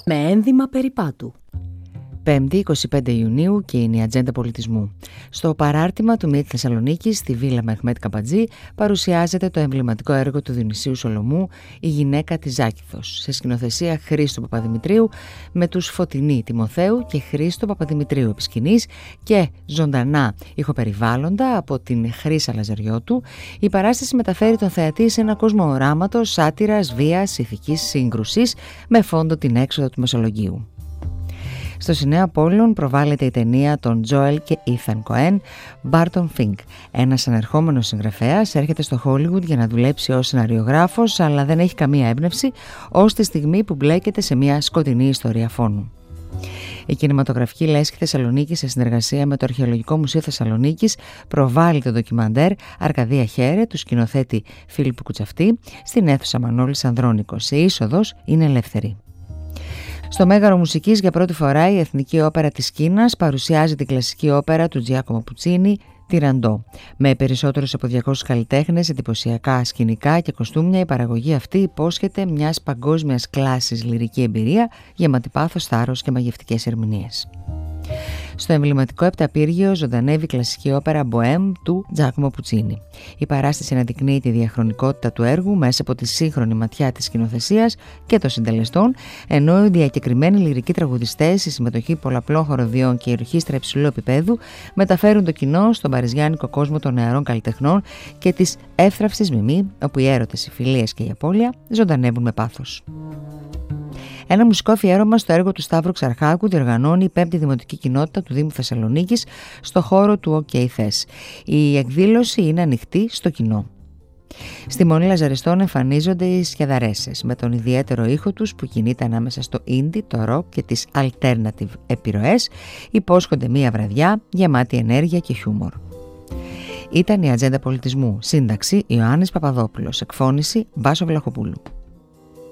με ένδυμα περιπάτου. 5η 25 Ιουνίου και είναι η Ατζέντα Πολιτισμού. Στο παράρτημα του ΜΙΕΤ Θεσσαλονίκης, στη Βίλα Μεχμέτ Καμπατζή, παρουσιάζεται το εμβληματικό έργο του Διονυσίου Σολομού «Η γυναίκα της Ζάκηθος», σε σκηνοθεσία Χρήστου Παπαδημητρίου, με τους Φωτεινή Τιμοθέου και Χρήστο Παπαδημητρίου επί σκηνής και ζωντανά ηχοπεριβάλλοντα από την Χρύσα Λαζαριώτου. Η παράσταση μεταφέρει τον θεατή σε ένα κόσμο οράματος, σάτυρας, βίας, ηθικής σύγκρουσης, με φόντο την έξοδο του Μεσολογγίου. Στο Σινέα Απόλλων προβάλλεται η ταινία των Τζόελ και Ήθαν Κοέν, Barton Fink. Ένας ανερχόμενος συγγραφέας έρχεται στο Χόλιγουντ για να δουλέψει ως σεναριογράφος, αλλά δεν έχει καμία έμπνευση, ως τη στιγμή που μπλέκεται σε μια σκοτεινή ιστορία φόνου. Η Κινηματογραφική Λέσχη Θεσσαλονίκη, σε συνεργασία με το Αρχαιολογικό Μουσείο Θεσσαλονίκης, προβάλλει το ντοκιμαντέρ Αρκαδία Χέρε του σκηνοθέτη Φίλιππου Κουτσαυτή στην αίθουσα Μανώλης Ανδρώνικος. Η είσοδος είναι ελεύθερη. Στο Μέγαρο Μουσικής, για πρώτη φορά, η Εθνική Όπερα της Κίνας παρουσιάζει την κλασική όπερα του Τζιάκομο Πουτσίνι, τη Ραντό. Με περισσότερους από 200 καλλιτέχνες, εντυπωσιακά σκηνικά και κοστούμια, η παραγωγή αυτή υπόσχεται μιας παγκόσμιας κλάσης λυρική εμπειρία, γεμάτη πάθος, θάρρος και μαγευτικές ερμηνείες. Στο εμβληματικό επταπύργιο ζωντανεύει η κλασική όπερα Μποέμ του Τζάκομο Πουτσίνι. Η παράσταση αναδεικνύει τη διαχρονικότητα του έργου μέσα από τη σύγχρονη ματιά της σκηνοθεσίας και των συντελεστών, ενώ οι διακεκριμένοι λυρικοί τραγουδιστές, η συμμετοχή πολλαπλών χοροδίων και η ορχήστρα υψηλού επίπεδου μεταφέρουν το κοινό στον παριζιάνικο κόσμο των νεαρών καλλιτεχνών και της εύθραυστης μιμή, όπου οι έρωτες, οι φιλίες και η απώλεια ζωντανεύουν με πάθος. Ένα μουσικό αφιέρωμα στο έργο του Σταύρου Ξαρχάκου διοργανώνει η 5η Δημοτική Κοινότητα του Δήμου Θεσσαλονίκης στο χώρο του OK Θες. Η εκδήλωση είναι ανοιχτή στο κοινό. Στη Μονή Λαζαριστών εμφανίζονται οι Σχεδαρέσες με τον ιδιαίτερο ήχο τους που κινείται ανάμεσα στο indie, το rock και τις alternative επιρροές. Υπόσχονται μία βραδιά γεμάτη ενέργεια και χιούμορ. Ήταν η Ατζέντα Πολιτισμού. Σύνταξη Ιωάννης Παπαδόπουλος. Εκφώνηση Βάσο Βλαχοπούλου.